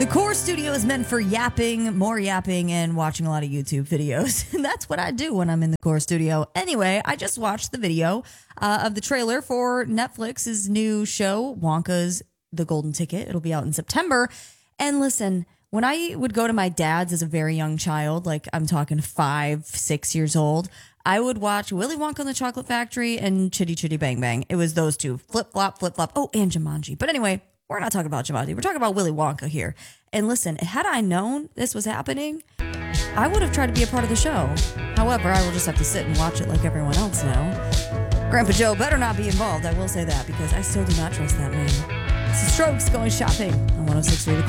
The Core Studio is meant for yapping, more yapping, and watching a lot of YouTube videos. And that's what I do when I'm in the Core Studio. Anyway, I just watched the video of the trailer for Netflix's new show, Wonka's The Golden Ticket. It'll be out in September. And listen, when I would go to my dad's as a very young child, like I'm talking 5, 6 years old, I would watch Willy Wonka and the Chocolate Factory and Chitty Chitty Bang Bang. It was those two. Flip Flop, Flip Flop. Oh, and Jumanji. But anyway, we're not talking about Jumanji. We're talking about Willy Wonka here. And listen, had I known this was happening, I would have tried to be a part of the show. However, I will just have to sit and watch it like everyone else now. Grandpa Joe better not be involved. I will say that because I still do not trust that man. It's the Strokes going shopping on 106.3 The Core.